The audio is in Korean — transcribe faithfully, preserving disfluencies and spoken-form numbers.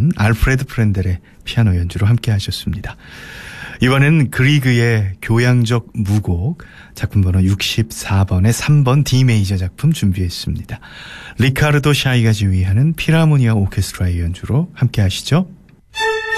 했던 알프레드 프렌델의 피아노 연주로 함께 하셨습니다. 이번엔 그리그의 교향적 무곡 작품 번호 육십사 번의 삼 번 D 메이저 작품 준비했습니다. 리카르도 샤이가 지휘하는 필하모니아 오케스트라의 연주로 함께 하시죠.